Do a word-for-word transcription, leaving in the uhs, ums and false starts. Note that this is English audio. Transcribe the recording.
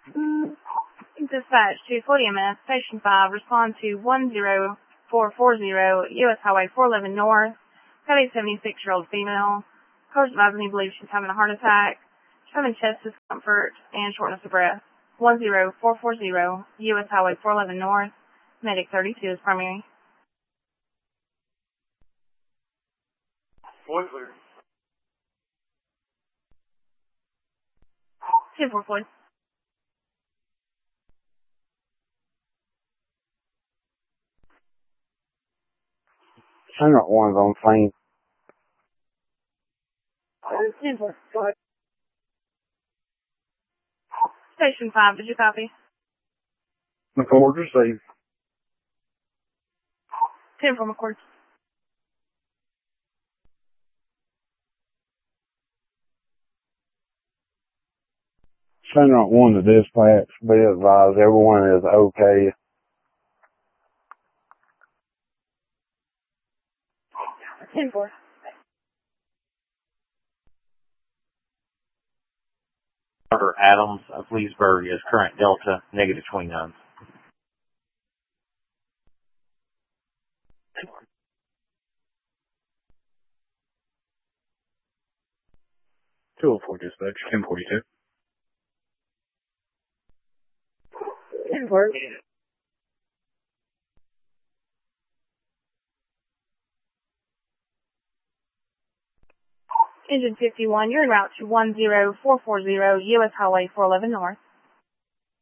Dispatch to Fort E M S, Station five, respond to one zero four four zero, U S Highway four eleven North, got a seventy-six-year-old female. Coach advising believes she's having a heart attack. She's having chest discomfort and shortness of breath. one zero four four zero, U S Highway four eleven North, Medic thirty-two is primary. Floyd clear. ten four, Floyd. Center one's on scene. ten four, go ahead. Station five, did you copy? McCord received. ten four, McCord. Center one to dispatch. Be advised, everyone is okay. ten four. Carter Adams of Leesburg is current Delta, negative twenty-nine. two oh four dispatch, ten forty-two. ten four. Engine fifty-one, you're en route to one zero four four zero, U S Highway four eleven North.